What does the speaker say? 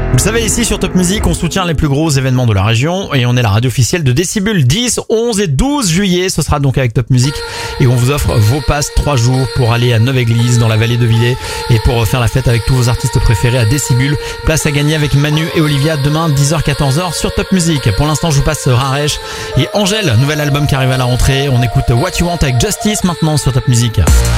Vous le savez, ici sur Top Music, on soutient les plus gros événements de la région et on est la radio officielle de Décibule. 10, 11 et 12 juillet, ce sera donc avec Top Music et on vous offre vos passes 3 jours pour aller à Neuve-Église dans la vallée de Villers et pour faire la fête avec tous vos artistes préférés à Décibule. Place à gagner avec Manu et Olivia demain 10h-14h sur Top Music. Pour l'instant, je vous passe Raresh et Angèle, nouvel album qui arrive à la rentrée. On écoute What You Want avec Justice maintenant sur Top Music.